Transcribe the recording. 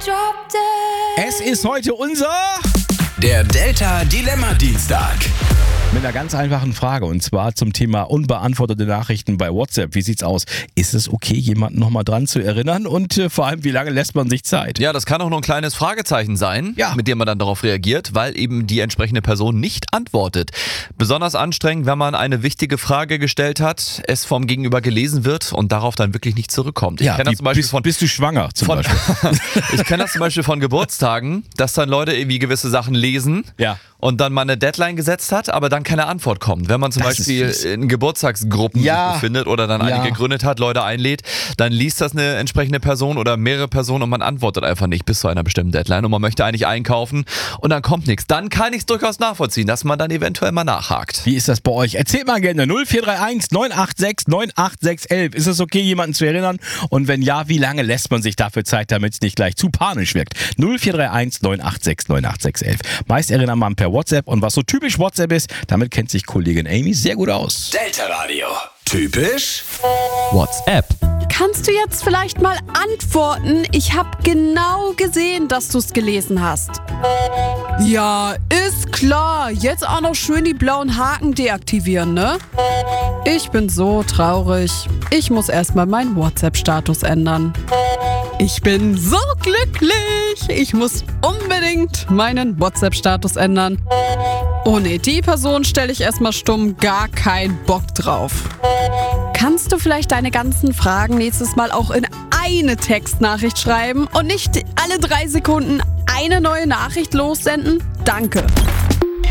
Es ist heute Der Delta Dilemma Dienstag. mit einer ganz einfachen Frage und zwar zum Thema unbeantwortete Nachrichten bei WhatsApp. Wie sieht's aus? Ist es okay, jemanden nochmal dran zu erinnern und vor allem, wie lange lässt man sich Zeit? Ja, das kann auch nur ein kleines Fragezeichen sein, mit dem man dann darauf reagiert, weil eben die entsprechende Person nicht antwortet. Besonders anstrengend, wenn man eine wichtige Frage gestellt hat, es vom Gegenüber gelesen wird und darauf dann wirklich nicht zurückkommt. Ich kenne das zum Beispiel bist du schwanger zum Beispiel? Ich kenne das zum Beispiel von Geburtstagen, dass dann Leute irgendwie gewisse Sachen lesen und dann mal eine Deadline gesetzt hat, aber dann keine Antwort kommt. Wenn man zum Beispiel in Geburtstagsgruppen sich befindet oder dann eine gegründet hat, Leute einlädt, dann liest das eine entsprechende Person oder mehrere Personen und man antwortet einfach nicht bis zu einer bestimmten Deadline und man möchte eigentlich einkaufen und dann kommt nichts. Dann kann ich es durchaus nachvollziehen, dass man dann eventuell mal nachhakt. Wie ist das bei euch? Erzählt mal gerne 0431 986 98611. Ist es okay, jemanden zu erinnern? Und wenn ja, wie lange lässt man sich dafür Zeit, damit es nicht gleich zu panisch wirkt? 0431 986 98611. Meist erinnert man per WhatsApp und was so typisch WhatsApp ist, damit kennt sich Kollegin Amy sehr gut aus. Delta Radio. Typisch WhatsApp. Kannst du jetzt vielleicht mal antworten? Ich habe genau gesehen, dass du es gelesen hast. Ja, ist klar. Jetzt auch noch schön die blauen Haken deaktivieren, ne? Ich bin so traurig. Ich muss erstmal meinen WhatsApp-Status ändern. Ich bin so glücklich. Ich muss unbedingt meinen WhatsApp-Status ändern. Oh nee, die Person stelle ich erstmal stumm. Gar keinen Bock drauf. Kannst du vielleicht deine ganzen Fragen nächstes Mal auch in eine Textnachricht schreiben und nicht alle 3 Sekunden eine neue Nachricht lossenden? Danke.